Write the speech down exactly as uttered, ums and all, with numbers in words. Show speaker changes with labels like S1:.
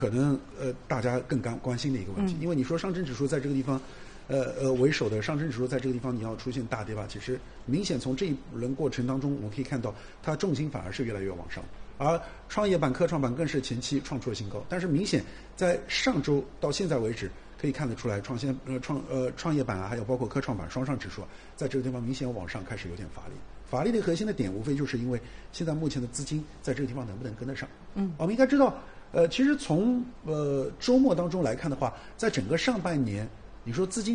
S1: 可能呃大家更关关心的一个问题，因为你说上证指数在这个地方，呃呃为首的上证指数在这个地方你要出现大跌吧，其实明显从这一轮过程当中，我们可以看到它重心反而是越来越往上，而创业板、科创板更是前期创出了新高，但是明显在上周到现在为止，可以看得出来，创先呃创呃创业板啊，还有包括科创板双上指数，在这个地方明显往上开始有点乏力。乏力的核心的点，无非就是因为现在目前的资金在这个地方能不能跟得上？嗯，我们应该知道。呃，其实从呃周末当中来看的话，在整个上半年，你说资金